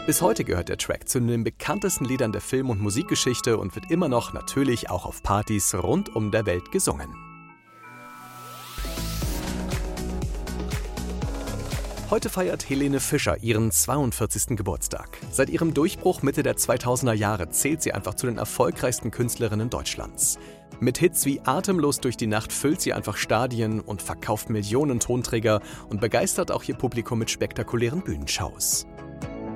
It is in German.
Bis heute gehört der Track zu den bekanntesten Liedern der Film- und Musikgeschichte und wird immer noch natürlich auch auf Partys rund um der Welt gesungen. Heute feiert Helene Fischer ihren 42. Geburtstag. Seit ihrem Durchbruch Mitte der 2000er Jahre zählt sie einfach zu den erfolgreichsten Künstlerinnen Deutschlands. Mit Hits wie Atemlos durch die Nacht füllt sie einfach Stadien und verkauft Millionen Tonträger und begeistert auch ihr Publikum mit spektakulären Bühnenshows.